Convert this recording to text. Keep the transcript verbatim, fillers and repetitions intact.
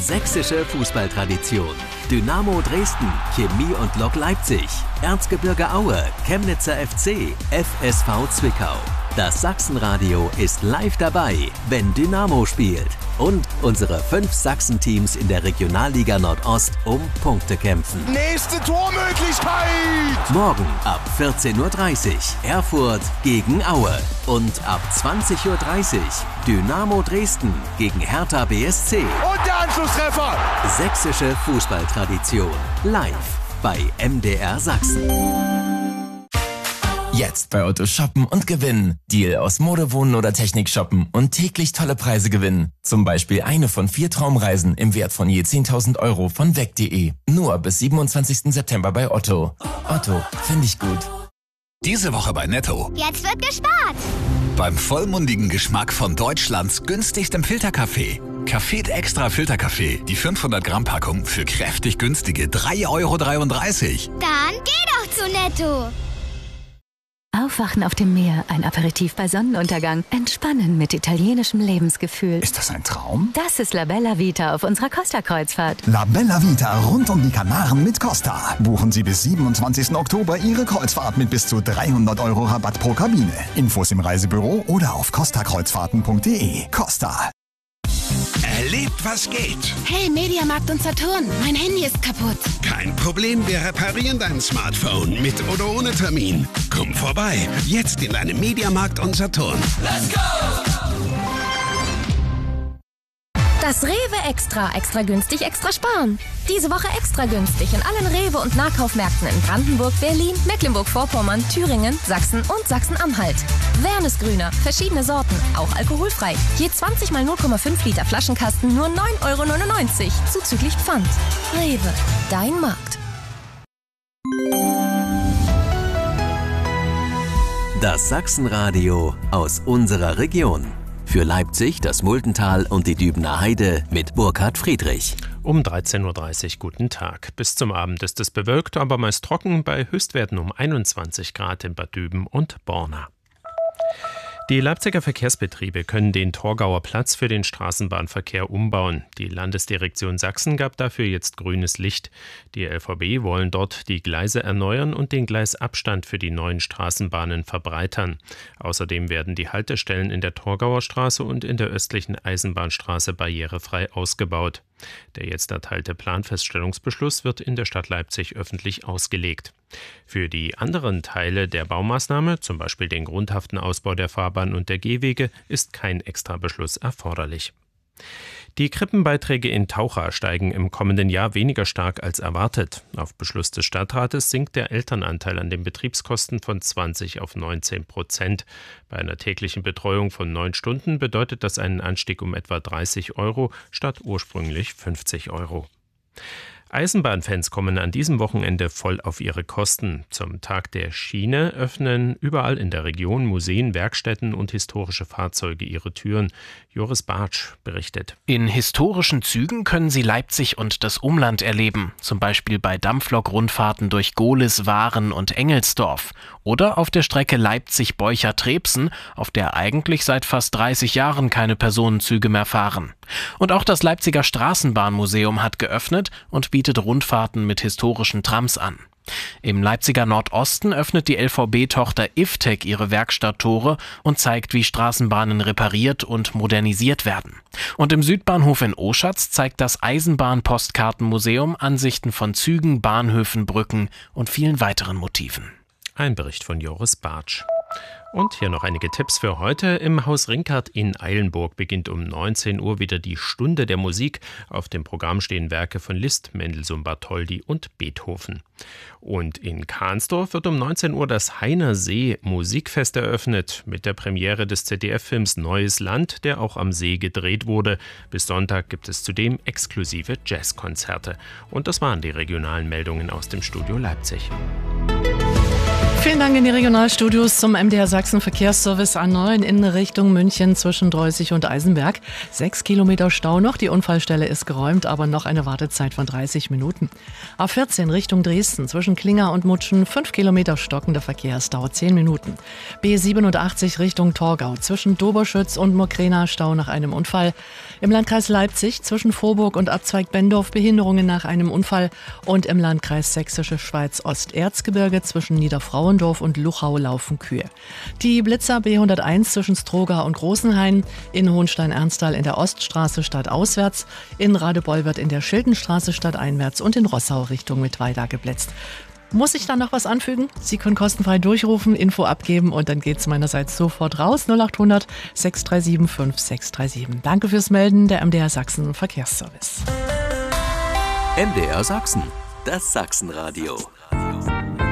Sächsische Fußballtradition. Dynamo Dresden, Chemie und Lok Leipzig, Erzgebirge Aue, Chemnitzer F C, F S V Zwickau. Das Sachsenradio ist live dabei, wenn Dynamo spielt. Und unsere fünf Sachsen-Teams in der Regionalliga Nordost um Punkte kämpfen. Nächste Tormöglichkeit! Morgen ab vierzehn Uhr dreißig Erfurt gegen Aue. Und ab zwanzig Uhr dreißig Dynamo Dresden gegen Hertha B S C. Und der Anschlusstreffer! Sächsische Fußballtradition. Live bei M D R Sachsen. Jetzt bei Otto shoppen und gewinnen. Deal aus Mode, Wohnen oder Technik shoppen und täglich tolle Preise gewinnen. Zum Beispiel eine von vier Traumreisen im Wert von je zehntausend Euro von weg punkt de. Nur bis siebenundzwanzigsten September bei Otto. Otto, finde ich gut. Diese Woche bei Netto. Jetzt wird gespart. Beim vollmundigen Geschmack von Deutschlands günstigstem Filterkaffee. Café Extra Filterkaffee. Die fünfhundert Gramm Packung für kräftig günstige drei Euro dreiunddreißig. Dann geh doch zu Netto. Aufwachen auf dem Meer, ein Aperitif bei Sonnenuntergang, entspannen mit italienischem Lebensgefühl. Ist das ein Traum? Das ist La Bella Vita auf unserer Costa-Kreuzfahrt. La Bella Vita rund um die Kanaren mit Costa. Buchen Sie bis siebenundzwanzigsten Oktober Ihre Kreuzfahrt mit bis zu dreihundert Euro Rabatt pro Kabine. Infos im Reisebüro oder auf costa kreuzfahrten punkt de. Costa. Erlebt, was geht. Hey, Mediamarkt und Saturn, mein Handy ist kaputt. Kein Problem, wir reparieren dein Smartphone mit oder ohne Termin. Komm vorbei, jetzt in deinem Mediamarkt und Saturn. Let's go! Das Rewe Extra. Extra günstig, extra sparen. Diese Woche extra günstig in allen Rewe- und Nahkaufmärkten in Brandenburg, Berlin, Mecklenburg-Vorpommern, Thüringen, Sachsen und Sachsen-Anhalt. Wernesgrüner, verschiedene Sorten, auch alkoholfrei. Je zwanzig mal null Komma fünf Liter Flaschenkasten nur neun Euro neunundneunzig, zuzüglich Pfand. Rewe, dein Markt. Das Sachsenradio aus unserer Region. Für Leipzig, das Muldental und die Dübener Heide mit Burkhard Friedrich. Um dreizehn Uhr dreißig, guten Tag. Bis zum Abend ist es bewölkt, aber meist trocken bei Höchstwerten um einundzwanzig Grad in Bad Düben und Borna. Die Leipziger Verkehrsbetriebe können den Torgauer Platz für den Straßenbahnverkehr umbauen. Die Landesdirektion Sachsen gab dafür jetzt grünes Licht. Die L V B wollen dort die Gleise erneuern und den Gleisabstand für die neuen Straßenbahnen verbreitern. Außerdem werden die Haltestellen in der Torgauer Straße und in der östlichen Eisenbahnstraße barrierefrei ausgebaut. Der jetzt erteilte Planfeststellungsbeschluss wird in der Stadt Leipzig öffentlich ausgelegt. Für die anderen Teile der Baumaßnahme, zum Beispiel den grundhaften Ausbau der Fahrbahn und der Gehwege, ist kein Extrabeschluss erforderlich. Die Krippenbeiträge in Taucha steigen im kommenden Jahr weniger stark als erwartet. Auf Beschluss des Stadtrates sinkt der Elternanteil an den Betriebskosten von zwanzig auf neunzehn Prozent. Bei einer täglichen Betreuung von neun Stunden bedeutet das einen Anstieg um etwa dreißig Euro statt ursprünglich fünfzig Euro. Eisenbahnfans kommen an diesem Wochenende voll auf ihre Kosten. Zum Tag der Schiene öffnen überall in der Region Museen, Werkstätten und historische Fahrzeuge ihre Türen. Joris Bartsch berichtet. In historischen Zügen können Sie Leipzig und das Umland erleben, zum Beispiel bei Dampflok-Rundfahrten durch Gohlis, Waren und Engelsdorf oder auf der Strecke Leipzig-Beucher-Trebsen, auf der eigentlich seit fast dreißig Jahren keine Personenzüge mehr fahren. Und auch das Leipziger Straßenbahnmuseum hat geöffnet und bietet Rundfahrten mit historischen Trams an. Im Leipziger Nordosten öffnet die L V B-Tochter IFTEC ihre Werkstatttore und zeigt, wie Straßenbahnen repariert und modernisiert werden. Und im Südbahnhof in Oschatz zeigt das Eisenbahn-Postkartenmuseum Ansichten von Zügen, Bahnhöfen, Brücken und vielen weiteren Motiven. Ein Bericht von Joris Bartsch. Und hier noch einige Tipps für heute. Im Haus Rinkart in Eilenburg beginnt um neunzehn Uhr wieder die Stunde der Musik. Auf dem Programm stehen Werke von Liszt, Mendelssohn, Bartholdy und Beethoven. Und in Kahnsdorf wird um neunzehn Uhr das Heiner See Musikfest eröffnet mit der Premiere des Z D F-Films Neues Land, der auch am See gedreht wurde. Bis Sonntag gibt es zudem exklusive Jazzkonzerte. Und das waren die regionalen Meldungen aus dem Studio Leipzig. Vielen Dank in die Regionalstudios zum M D R Sachsen Verkehrsservice A neun in Richtung München zwischen Dreußig und Eisenberg. Sechs Kilometer Stau noch, die Unfallstelle ist geräumt, aber noch eine Wartezeit von dreißig Minuten. A vierzehn Richtung Dresden zwischen Klinger und Mutschen, fünf Kilometer stockender Verkehr, es dauert zehn Minuten. B siebenundachtzig Richtung Torgau zwischen Doberschütz und Mokrena, Stau nach einem Unfall. Im Landkreis Leipzig zwischen Vorburg und Abzweig Bendorf Behinderungen nach einem Unfall und im Landkreis Sächsische Schweiz Osterzgebirge zwischen Niederfrauendorf und Luchau laufen Kühe. Die Blitzer B hunderteins zwischen Stroga und Großenhain, in Hohenstein-Ernsthal in der Oststraße stadtauswärts, in Radebeul in der Schildenstraße stadteinwärts und in Rossau Richtung Mittweida geblitzt. Muss ich da noch was anfügen? Sie können kostenfrei durchrufen, Info abgeben und dann geht's meinerseits sofort raus. null acht hundert sechs drei sieben fünf sechs drei sieben. Danke fürs Melden, der M D R Sachsen Verkehrsservice. M D R Sachsen, das Sachsenradio.